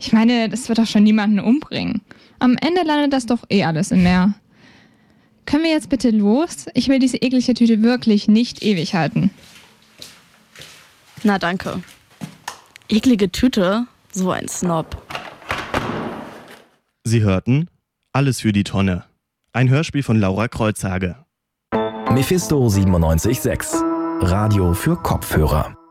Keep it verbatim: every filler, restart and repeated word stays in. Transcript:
Ich meine, das wird doch schon niemanden umbringen. Am Ende landet das doch eh alles im Meer. Können wir jetzt bitte los? Ich will diese eklige Tüte wirklich nicht ewig halten. Na danke. Eklige Tüte? So ein Snob. Sie hörten Alles für die Tonne. Ein Hörspiel von Laura Kreuzhage. Mephisto siebenundneunzig Komma sechs. Radio für Kopfhörer.